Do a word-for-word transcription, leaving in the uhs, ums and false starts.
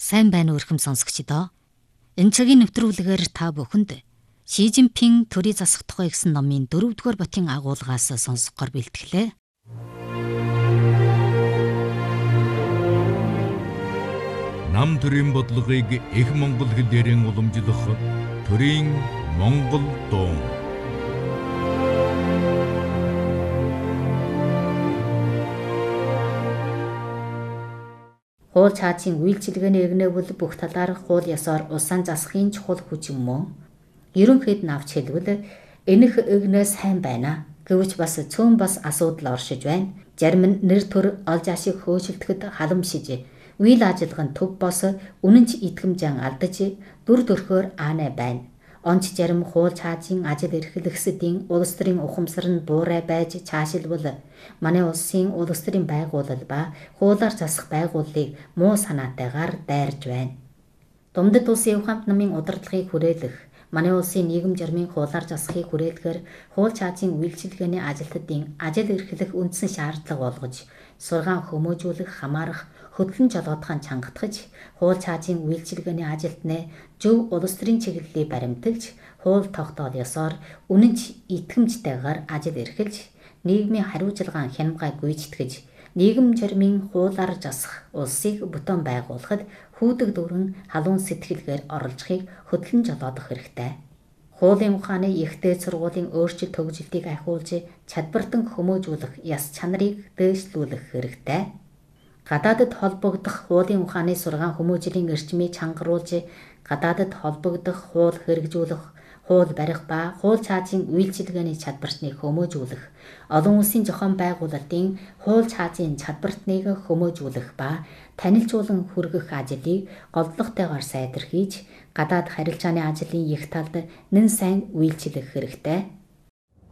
Сайн байна уу өрхөм сонсогчдоо. Энэ цагийн нэвтрүүлгээр та бүхэнд Ши Жинпин төрийн засах тухай гэсэн номын дөрөвдүгээр батын агуулгаас сонсохоор бэлтгэлээ. Нам төрийн бодлогыг их монгол хэлээрэн уламжлах төрийн монгол дуун. Хууль цаазын үйлчилгээний эгнээвэл бүх талаарх хууль ёсоор улсаа засахын чухал хүч юм мөн. Ерөнхийд нь авч хэлбэл энэх эгнээ сайн байна. Гэвч бас цөөн бас асуудал оршиж байна. Зарим нь нэр төр олж ашиг хөөцөлдөхөд халамшиж, үйл ажиллагаанд төв бос үнэн ч итгэмжэн алдаж дүр төрхөөр аанай байна. Онц зарим хууль цаазын ажил эрхлэгсдийн улс төрийн ухамсар нь буурай байж цаашилбал манай улсын улс төрийн байгууллал ба хуулиар засах байгууллыг муу санаатайгаар дайрж байна. Дундад улсын Яв хамт намын удирдлагыг хүрээлэх, манай улсын нийгэм журмын хуулиар засахыг хүрээлэхээр хууль цаазын үйлчилгээний ажилтнуудын ажил эрхлэх үндсэн шаардлага болгож, сургаан хүмүүжүүлэх, хамаарах, хөтлөн жолоодохын чангатгаж, хууль цаазын үйлчилгээний ажилтнаа зөв улс төрийн чиглэлийг баримталж, хууль тогтоол ёсоор үнэн ч итгэмжтэйгээр ажил эрхэлж, нийгмийн хариуцлагаан хянамгай гүйцэтгэж, нийгэм журмын хуулиар засах улсыг бүтэн байгуулахад хүүдэг дүрэн халуун сэтгэлгээр оролцохыг хөтлөн жолоодох хэрэгтэй. Хуулийн ухааны ихтэй сургуулийн өөрчлөлт төгсөлтийг ахиулж, чадвартан хүмүүжүүлэх яс чанарыг дээшлүүлэх хэрэгтэй. Гадаадд холбогдох хуулийн ухааны сургаан хүмүүжлийн эрчмийг чангаруулж, гадаадд холбогдох хууль хэрэгжүүлэх, хууль барих ба хууль цаазын үйлчилгээний чадвартныг хүмүүжүүлэх, олон улсын зохион байгуулалтын хууль цаазын чадвартныг хүмүүжүүлэх ба танилцуулан хүргэх ажлыг голдлоготойгоор сайдэр хийж, гадаад харилцааны ажлын их талд нэн сайн үйлчлэх хэрэгтэй.